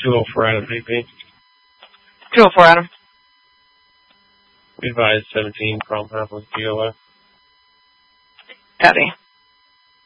204 Adam, VP. 204 Adam. We advise 17 Cromwell with DOF. Copy.